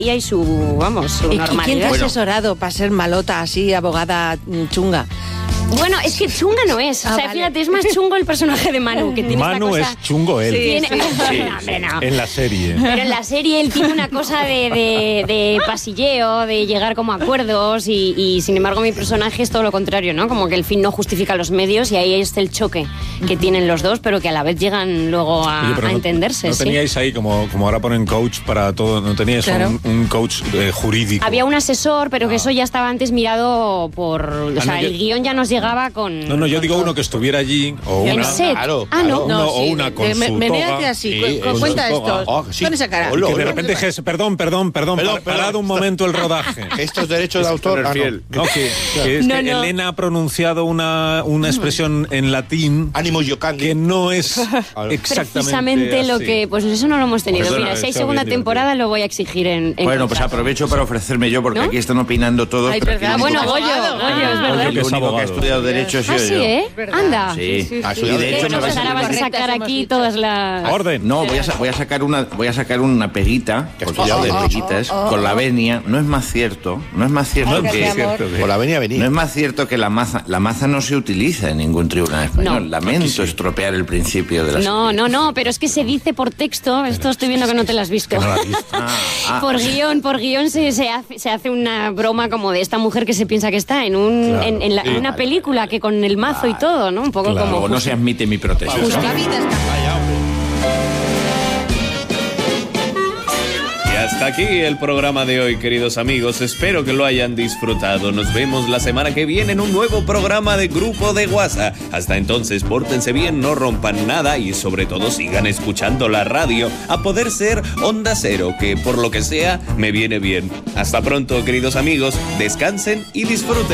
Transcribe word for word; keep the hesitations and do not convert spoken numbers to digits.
y hay su, vamos, su ¿Y normalidad. quién te ha Bueno. asesorado para ser malota así, abogada mm, chunga? Bueno, es que chunga no es. Ah, o sea, vale. fíjate, es más chungo el personaje de Manu, que tiene Manu esta cosa... es chungo él. Tiene... Sí. No, hombre, no. En la serie. Pero en la serie él tiene una cosa de, de, de pasilleo, de llegar como a acuerdos y, y sin embargo mi personaje es todo lo contrario, ¿no? Como que el fin no justifica los medios y ahí está el choque que tienen los dos, pero que a la vez llegan luego a, Oye, pero a no- entenderse. No sí. teníais ahí, como, como ahora ponen coach para todo, no teníais Claro. un, un coach eh, jurídico. Había un asesor, pero que eso ya estaba antes mirado por... O Ah, sea, no, yo- el guión ya nos llegaba con... No, no, yo con digo todo. uno que estuviera allí, o En una, set. Claro, Ah, no. claro. uno, o sí, una de- con me- su me toga. mírate así, Sí, cu- cu- con cuenta su esto. toga. Oh, sí. Con esa cara. Hola. Que de repente dije, perdón, perdón, perdón, Perdón, pa- perdón. parad un momento el rodaje. Estos derechos de autor. Ah, no. No, que, que es No, que no. Elena ha pronunciado una, una expresión en latín Ánimo Yocandi. que no es exactamente Precisamente lo así. que... Pues eso no lo hemos tenido. Perdona, Mira, si hay eso segunda bien temporada lo voy a exigir en... en Bueno, pues contrato. aprovecho para ofrecerme yo, porque ¿No? aquí están opinando todos. Ay, pero aquí verdad. Ah, el bueno, único- Goyo, abogado. Goyo, es Ah. verdad. el que es único que ha abogado. estudiado Derecho he sido Ah, sí, yo. ¿eh? Anda. Sí. Sí, Ah, sí. sí, Y de hecho Bueno, me pues vais a ahora vas a correctas sacar hemos aquí dicho. todas las... Orden. No, voy a, sa- voy a sacar una voy a sacar una peguita, Que has porque estudiado de Derecho. peguitas, con la venia. No es más cierto, no es más cierto Ay, que gracias, amor. cierto que- Por la venia venir. no es más cierto que la maza la maza no se utiliza en ningún tribunal español. No. Lamento estropear el principio de la No, no, no, pero es que se dice por texto, esto estoy viendo que no te lo has visto. Que no la has visto. Ah, ah. Por guión, por guión se, se, hace, se hace una broma como de esta mujer que se piensa que está en, un, Claro. en, en la- en una película que con el mazo y todo, ¿no? Un poco Claro. como... Luego no se admite mi protección. Pues la vida es Vaya, hombre. Y hasta aquí el programa de hoy, queridos amigos. Espero que lo hayan disfrutado. Nos vemos la semana que viene en un nuevo programa de Grupo de WhatsApp. Hasta entonces, pórtense bien, no rompan nada y sobre todo sigan escuchando la radio, a poder ser Onda Cero, que por lo que sea me viene bien. Hasta pronto, queridos amigos. Descansen y disfruten.